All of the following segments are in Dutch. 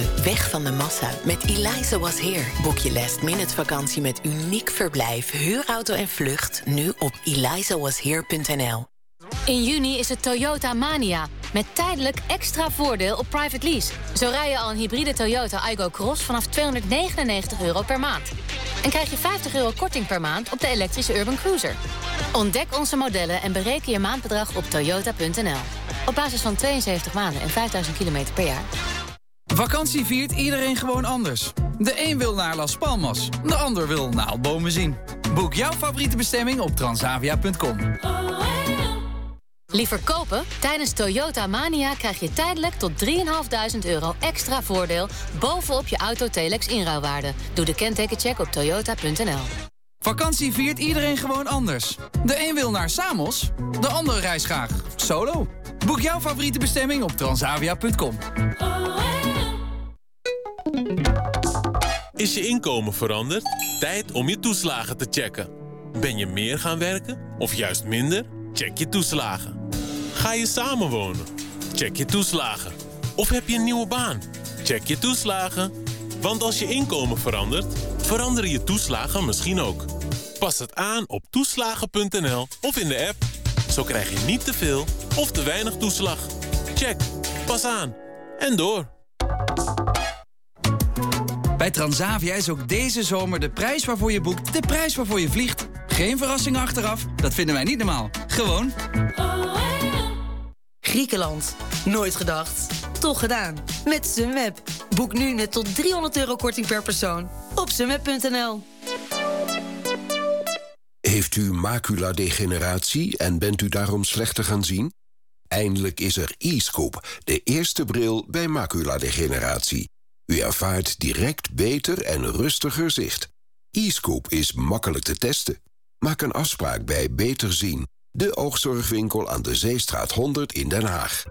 buiten, weg van de massa. Met Eliza Was Here boek je last-minute vakantie met uniek verblijf, huurauto en vlucht. Nu op elizawashere.nl. In juni is het Toyota Mania. Met tijdelijk extra voordeel op private lease. Zo rij je al een hybride Toyota Aygo Cross vanaf €299 per maand. En krijg je €50 korting per maand op de elektrische Urban Cruiser. Ontdek onze modellen en bereken je maandbedrag op toyota.nl. Op basis van 72 maanden en 5000 kilometer per jaar. Vakantie viert iedereen gewoon anders. De een wil naar Las Palmas, de ander wil naaldbomen zien. Boek jouw favoriete bestemming op transavia.com. Liever kopen? Tijdens Toyota Mania krijg je tijdelijk tot €3.500 extra voordeel bovenop je Auto-Telex inruilwaarde. Doe de kentekencheck op toyota.nl. Vakantie viert iedereen gewoon anders. De een wil naar Samos, de ander reist graag solo. Boek jouw favoriete bestemming op transavia.com. Is je inkomen veranderd? Tijd om je toeslagen te checken. Ben je meer gaan werken of juist minder? Check je toeslagen. Ga je samenwonen? Check je toeslagen. Of heb je een nieuwe baan? Check je toeslagen. Want als je inkomen verandert, veranderen je toeslagen misschien ook. Pas het aan op toeslagen.nl of in de app. Zo krijg je niet te veel of te weinig toeslag. Check. Pas aan. En door. Bij Transavia is ook deze zomer de prijs waarvoor je boekt de prijs waarvoor je vliegt. Geen verrassingen achteraf, dat vinden wij niet normaal. Gewoon Griekenland. Nooit gedacht. Toch gedaan. Met Sunweb. Boek nu met tot €300 korting per persoon. Op sunweb.nl. Heeft u maculadegeneratie en bent u daarom slechter gaan zien? Eindelijk is er e-Scope, de eerste bril bij maculadegeneratie. U ervaart direct beter en rustiger zicht. e-Scope is makkelijk te testen. Maak een afspraak bij Beter Zien, de oogzorgwinkel aan de Zeestraat 100 in Den Haag.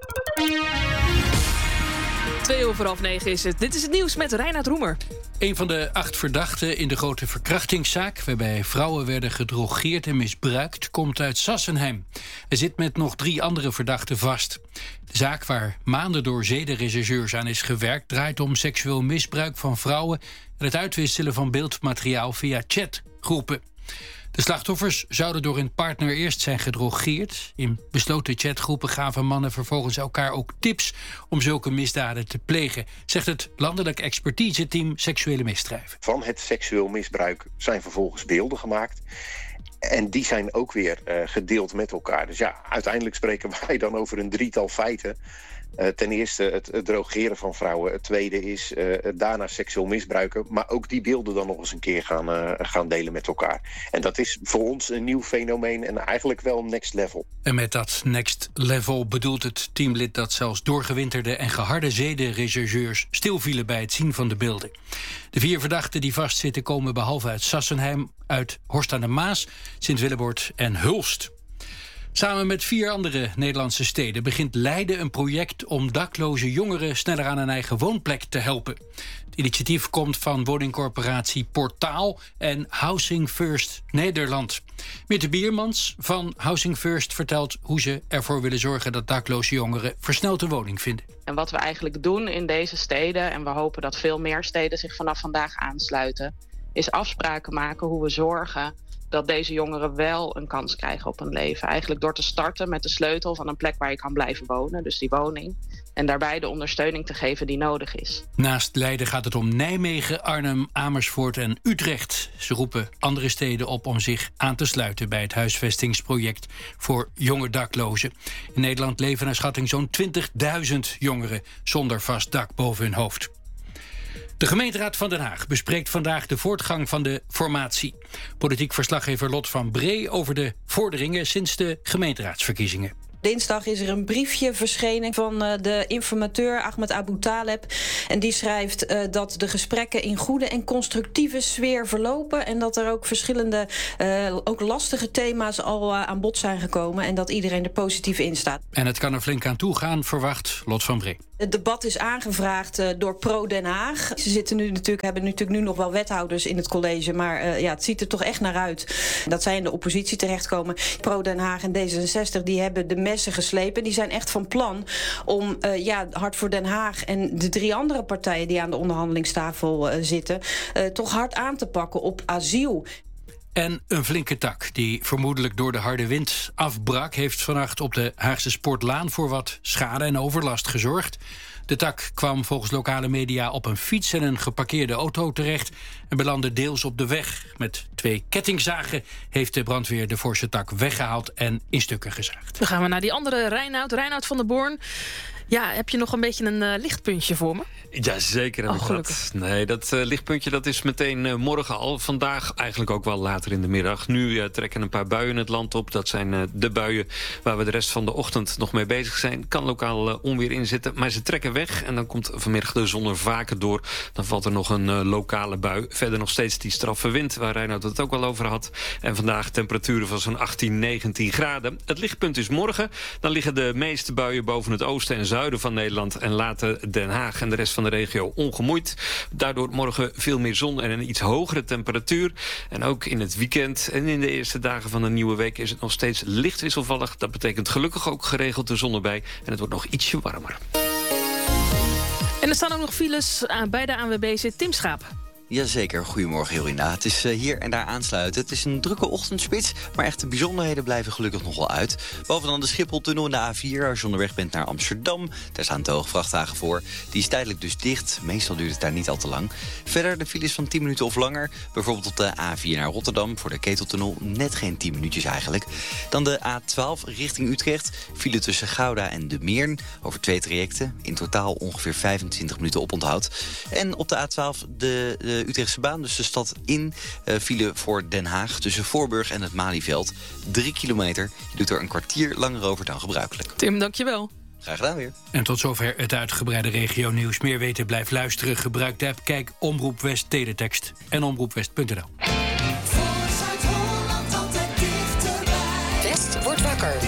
9:02 is het. Dit is het nieuws met Reinoud Roemer. Een van de 8 verdachten in de grote verkrachtingszaak, waarbij vrouwen werden gedrogeerd en misbruikt, komt uit Sassenheim. Hij zit met nog 3 andere verdachten vast. De zaak, waar maanden door zedenrechercheurs aan is gewerkt, draait om seksueel misbruik van vrouwen en het uitwisselen van beeldmateriaal via chatgroepen. De slachtoffers zouden door hun partner eerst zijn gedrogeerd. In besloten chatgroepen gaven mannen vervolgens elkaar ook tips om zulke misdaden te plegen, zegt het landelijk expertiseteam seksuele misdrijven. Van het seksueel misbruik zijn vervolgens beelden gemaakt. En die zijn ook weer gedeeld met elkaar. Dus ja, uiteindelijk spreken wij dan over een 3-tal feiten. Ten eerste het drogeren van vrouwen. Het tweede is daarna seksueel misbruiken. Maar ook die beelden dan nog eens een keer gaan delen met elkaar. En dat is voor ons een nieuw fenomeen en eigenlijk wel next level. En met dat next level bedoelt het teamlid dat zelfs doorgewinterde en geharde zedenrechercheurs stilvielen bij het zien van de beelden. De 4 verdachten die vastzitten komen behalve uit Sassenheim, uit Horst aan de Maas, Sint-Willebord en Hulst. Samen met 4 andere Nederlandse steden begint Leiden een project om dakloze jongeren sneller aan een eigen woonplek te helpen. Het initiatief komt van woningcorporatie Portaal en Housing First Nederland. Mirte Biermans van Housing First vertelt hoe ze ervoor willen zorgen dat dakloze jongeren versneld een woning vinden. En wat we eigenlijk doen in deze steden, en we hopen dat veel meer steden zich vanaf vandaag aansluiten, is afspraken maken hoe we zorgen dat deze jongeren wel een kans krijgen op een leven. Eigenlijk door te starten met de sleutel van een plek waar je kan blijven wonen, dus die woning. En daarbij de ondersteuning te geven die nodig is. Naast Leiden gaat het om Nijmegen, Arnhem, Amersfoort en Utrecht. Ze roepen andere steden op om zich aan te sluiten bij het huisvestingsproject voor jonge daklozen. In Nederland leven naar schatting zo'n 20.000 jongeren zonder vast dak boven hun hoofd. De gemeenteraad van Den Haag bespreekt vandaag de voortgang van de formatie. Politiek verslaggever Lot van Bree over de vorderingen sinds de gemeenteraadsverkiezingen. Dinsdag is er een briefje verschenen van de informateur Ahmed Abu Taleb. En die schrijft dat de gesprekken in goede en constructieve sfeer verlopen. En dat er ook verschillende, ook lastige thema's al aan bod zijn gekomen. En dat iedereen er positief in staat. En het kan er flink aan toe gaan, verwacht Lot van Bree. Het debat is aangevraagd door Pro Den Haag. Ze hebben natuurlijk nu nog wel wethouders in het college, maar het ziet er toch echt naar uit dat zij in de oppositie terechtkomen. Pro Den Haag en D66 die hebben de messen geslepen. Die zijn echt van plan om Hart voor Den Haag en de 3 andere partijen die aan de onderhandelingstafel zitten, toch hard aan te pakken op asiel. En een flinke tak die vermoedelijk door de harde wind afbrak, heeft vannacht op de Haagse Sportlaan voor wat schade en overlast gezorgd. De tak kwam volgens lokale media op een fiets en een geparkeerde auto terecht en belandde deels op de weg. Met 2 kettingzagen heeft de brandweer de forse tak weggehaald en in stukken gezaagd. Dan gaan we naar die andere Reinoud van der Born. Ja, heb je nog een beetje een lichtpuntje voor me? Ja, zeker heb ik dat. Nee, dat lichtpuntje dat is meteen morgen al. Vandaag eigenlijk ook wel later in de middag. Nu trekken een paar buien het land op. Dat zijn de buien waar we de rest van de ochtend nog mee bezig zijn. Kan lokaal onweer inzitten, maar ze trekken weg. En dan komt vanmiddag de zon er vaker door. Dan valt er nog een lokale bui. Verder nog steeds die straffe wind, waar Reinoud het ook wel over had. En vandaag temperaturen van zo'n 18, 19 graden. Het lichtpunt is morgen. Dan liggen de meeste buien boven het oosten en zuiden van Nederland en laten Den Haag en de rest van de regio ongemoeid. Daardoor morgen veel meer zon en een iets hogere temperatuur. En ook in het weekend en in de eerste dagen van de nieuwe week is het nog steeds licht wisselvallig. Dat betekent gelukkig ook geregeld de zon erbij en het wordt nog ietsje warmer. En er staan ook nog files bij de ANWB zit Tim Schaap. Jazeker, goedemorgen Jorina. Het is hier en daar aansluiten. Het is een drukke ochtendspits, maar echt de bijzonderheden blijven gelukkig nog wel uit. Behalve dan de Schipholtunnel in de A4 als je onderweg bent naar Amsterdam. Daar staan te hoge vrachtwagen voor. Die is tijdelijk dus dicht. Meestal duurt het daar niet al te lang. Verder de files van 10 minuten of langer. Bijvoorbeeld op de A4 naar Rotterdam voor de Keteltunnel. Net geen 10 minuutjes eigenlijk. Dan de A12 richting Utrecht. File tussen Gouda en De Meern. Over 2 trajecten. In totaal ongeveer 25 minuten oponthoud. En op de A12 de Utrechtse baan, dus de stad in, file voor Den Haag tussen Voorburg en het Malieveld. 3 kilometer. Je doet er een kwartier langer over dan gebruikelijk. Tim, dankjewel. Graag gedaan weer. En tot zover het uitgebreide regionieuws. Meer weten, blijf luisteren. Gebruik de app, kijk Omroep West Teletext en omroepwest.nl.